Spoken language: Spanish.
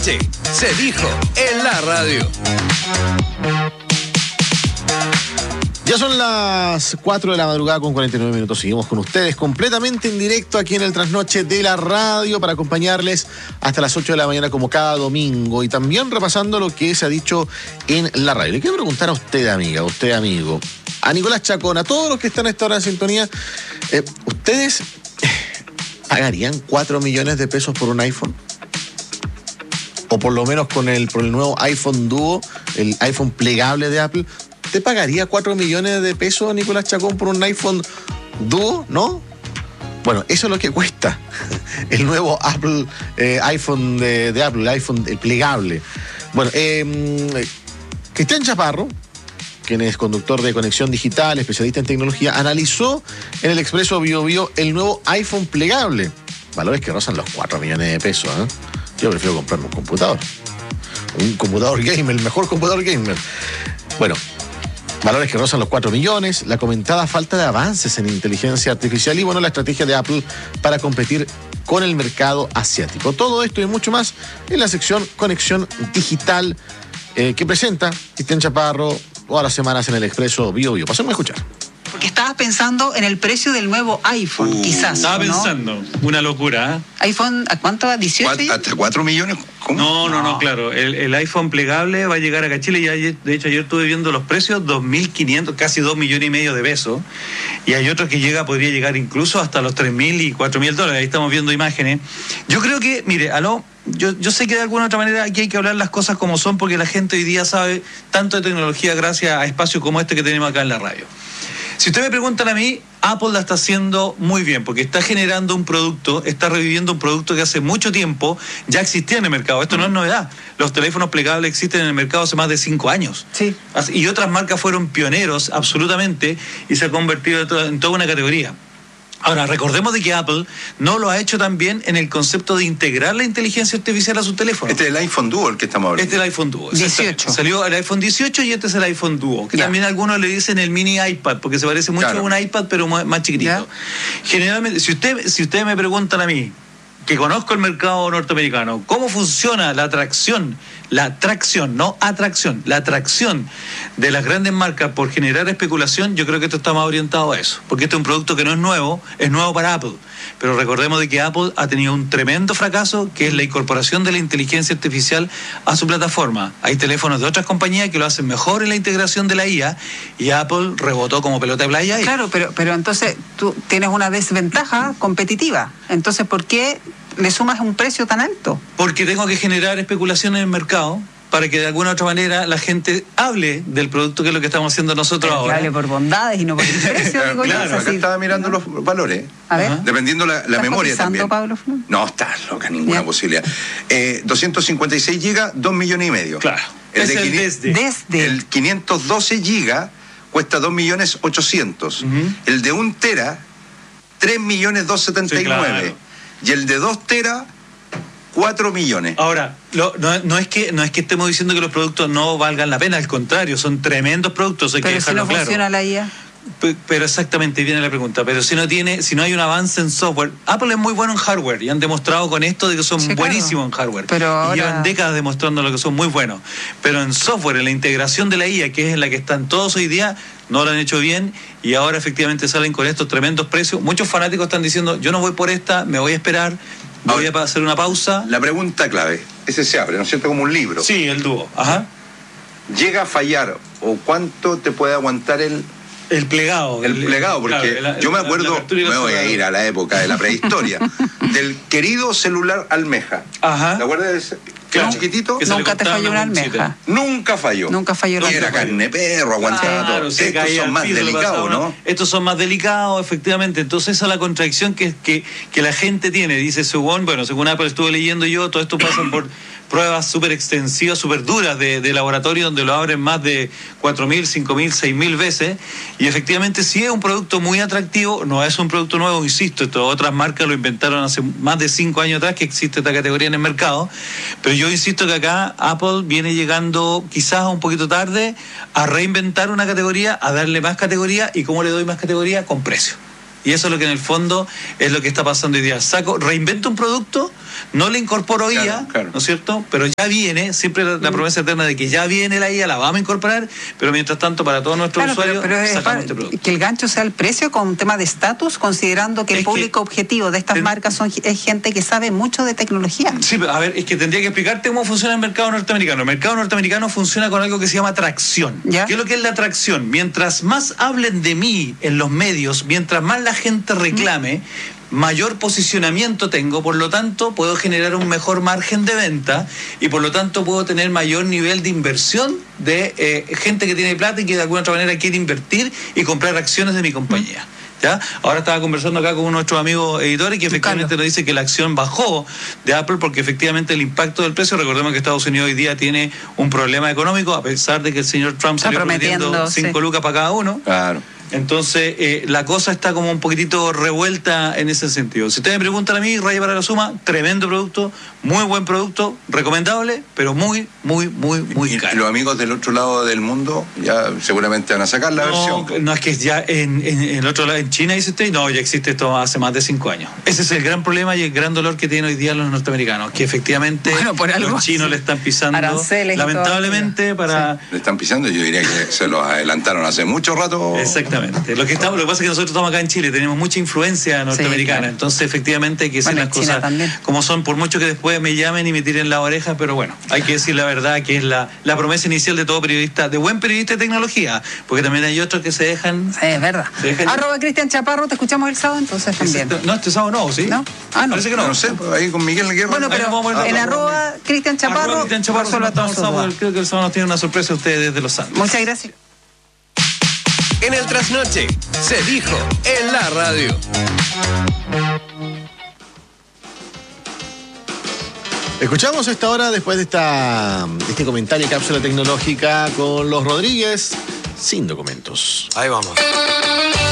trasnoche se dijo en la radio. Ya son las 4 de la madrugada con 49 minutos. Seguimos con ustedes completamente en directo aquí en el Trasnoche de la radio para acompañarles hasta las 8 de la mañana como cada domingo y también repasando lo que se ha dicho en la radio. Le quiero preguntar a usted, amiga, a usted, amigo, a Nicolás Chacón, a todos los que están a esta hora en sintonía, ¿ustedes pagarían 4 millones de pesos por un iPhone? O por lo menos por el nuevo iPhone Duo, el iPhone plegable de Apple. ¿Usted pagaría 4 millones de pesos, Nicolás Chacón, por un iPhone Duo? ¿No? Bueno, eso es lo que cuesta el nuevo Apple iPhone de Apple, el iPhone plegable. Bueno, Cristian Chaparro, quien es conductor de Conexión Digital, especialista en tecnología, analizó en el Expreso BioBio el nuevo iPhone plegable. Valores que rozan los 4 millones de pesos, ¿eh? Yo prefiero comprarme un computador gamer, el mejor computador gamer. Bueno, valores que rozan los 4 millones, la comentada falta de avances en inteligencia artificial y, bueno, la estrategia de Apple para competir con el mercado asiático. Todo esto y mucho más en la sección Conexión Digital que presenta Cristian Chaparro todas las semanas en el Expreso BioBio. Pasemos a escuchar. Porque estabas pensando en el precio del nuevo iPhone, quizás. Estaba pensando, una locura. ¿iPhone a cuánto va? ¿18? ¿Hasta 4 millones? ¿Cómo? No, claro. El iPhone plegable va a llegar acá a Chile. De hecho, ayer estuve viendo los precios, 2.500, casi 2 millones y medio de pesos. Y hay otro que podría llegar incluso hasta los 3.000 y 4.000 dólares. Ahí estamos viendo imágenes. Yo creo que, mire, yo sé que de alguna otra manera aquí hay que hablar las cosas como son, porque la gente hoy día sabe tanto de tecnología gracias a espacios como este que tenemos acá en la radio. Si usted me preguntan a mí, Apple la está haciendo muy bien, porque está generando un producto, está reviviendo un producto que hace mucho tiempo ya existía en el mercado. Esto no es novedad. Los teléfonos plegables existen en el mercado hace más de 5 años. Sí. Y otras marcas fueron pioneros absolutamente y se ha convertido en toda una categoría. Ahora, recordemos de que Apple no lo ha hecho tan bien en el concepto de integrar la inteligencia artificial a su teléfono. Este es el iPhone Duo el que estamos hablando. Este es el iPhone Duo. 18. Salió el iPhone 18 y este es el iPhone Duo, que también algunos le dicen el mini iPad, porque se parece mucho a un iPad, pero más chiquitito. Generalmente, si ustedes me preguntan a mí, que conozco el mercado norteamericano, cómo funciona la tracción de las grandes marcas por generar especulación, yo creo que esto está más orientado a eso, porque este es un producto que no es nuevo para Apple, pero recordemos de que Apple ha tenido un tremendo fracaso, que es la incorporación de la inteligencia artificial a su plataforma. Hay teléfonos de otras compañías que lo hacen mejor en la integración de la IA, y Apple rebotó como pelota de playa ahí. Claro, pero entonces tú tienes una desventaja competitiva. Entonces, ¿por qué le sumas un precio tan alto? Porque tengo que generar especulación en el mercado para que de alguna u otra manera la gente hable del producto, que es lo que estamos haciendo nosotros ahora. Que hable por bondades y no por el precio, digo claro, yo. acá estaba mirando los valores. A ver. Dependiendo la memoria también. Pablo Flor? No, está loca, ninguna posibilidad. 256 gigas, 2 millones y medio. Claro. El 512 gigas cuesta 2 millones 800. El de 1 tera, 3 millones 279. Sí, claro. Y el de 2 tera, 4 millones. Ahora, no es que estemos diciendo que los productos no valgan la pena, al contrario, son tremendos productos, hay que dejarlo claro. Pero si no funciona la IA. Pero exactamente, viene la pregunta. Pero si no hay un avance en software. Apple es muy bueno en hardware y han demostrado con esto de que son buenísimos en hardware. Pero ahora... Y llevan décadas demostrando lo que son muy buenos. Pero en software, en la integración de la IA, que es en la que están todos hoy día, no lo han hecho bien y ahora efectivamente salen con estos tremendos precios. Muchos fanáticos están diciendo, yo no voy por esta, me voy a esperar, voy a hacer una pausa. La pregunta clave, ese se abre, ¿no es cierto? Como un libro. Sí, el Duo. Ajá. ¿Llega a fallar o cuánto te puede aguantar el plegado? El plegado, porque claro, yo me acuerdo, me voy a ir a la época de la prehistoria, del querido celular almeja. Ajá. ¿Te acuerdas de ese? Que era chiquitito. Nunca te falló una almeja. Nunca falló. Nunca falló la almeja. Y era carne perro, aguantaba todo. Estos son más delicados, ¿no? Estos son más delicados, efectivamente. Entonces esa es la contradicción que la gente tiene. Dice, según Apple estuve leyendo yo, todo esto pasa por pruebas súper extensivas, súper duras de laboratorio, donde lo abren más de 4.000, 5.000, 6.000 veces. Y efectivamente sí es un producto muy atractivo, no es un producto nuevo, insisto, otras marcas lo inventaron hace más de 5 años atrás que existe esta categoría en el mercado. Pero yo insisto que acá Apple viene llegando quizás un poquito tarde a reinventar una categoría, a darle más categoría. ¿Y cómo le doy más categoría? Con precio. Y eso es lo que en el fondo es lo que está pasando hoy día. Reinvento un producto, no le incorporo IA, ¿no es cierto? Pero ya viene, siempre la promesa eterna de que ya viene la IA, la vamos a incorporar, pero mientras tanto para todos nuestros usuarios sacamos este producto. Que el gancho sea el precio con un tema de estatus, considerando que el público objetivo de estas marcas es gente que sabe mucho de tecnología. Sí, pero a ver, es que tendría que explicarte cómo funciona el mercado norteamericano. El mercado norteamericano funciona con algo que se llama atracción. ¿Ya? ¿Qué es lo que es la atracción? Mientras más hablen de mí en los medios, mientras más la gente reclame, mayor posicionamiento tengo, por lo tanto puedo generar un mejor margen de venta y por lo tanto puedo tener mayor nivel de inversión de gente que tiene plata y que de alguna otra manera quiere invertir y comprar acciones de mi compañía. ¿Ya? Ahora estaba conversando acá con nuestros amigos editores que efectivamente nos dice que la acción bajó de Apple porque efectivamente el impacto del precio, recordemos que Estados Unidos hoy día tiene un problema económico, a pesar de que el señor Trump salió prometiendo 5 lucas para cada uno. Claro. Entonces, la cosa está como un poquitito revuelta en ese sentido. Si ustedes me preguntan a mí, Raya para la Suma, tremendo producto, muy buen producto, recomendable, pero muy caro. Y los amigos del otro lado del mundo ya seguramente van a sacar la versión. No, es que ya en el otro lado, en China, dice usted, no, ya existe esto hace más de 5 años. Ese es el gran problema y el gran dolor que tienen hoy día los norteamericanos, que efectivamente los chinos le están pisando, lamentablemente, para... Sí, le están pisando, yo diría que se los adelantaron hace mucho rato. Exactamente. Lo que pasa es que nosotros estamos acá en Chile, tenemos mucha influencia norteamericana, claro. Entonces efectivamente hay que decir las cosas como son, por mucho que después me llamen y me tiren la oreja, pero bueno, hay que decir la verdad, que es la promesa inicial de todo periodista, de buen periodista de tecnología, porque también hay otros que se dejan... Sí, es verdad. @Cristian Chaparro, te escuchamos el sábado entonces también. No, este sábado no, ¿sí? ¿No? Ah, no. Parece que no. No sé, pues ahí con Miguel Guerra. Bueno, pero en @Cristian Chaparro, creo que el sábado nos tiene una sorpresa a ustedes desde Los Santos. Muchas gracias. En el trasnoche, se dijo en la radio. Escuchamos a esta hora, después de este comentario y cápsula tecnológica con los Rodríguez, sin documentos. Ahí vamos.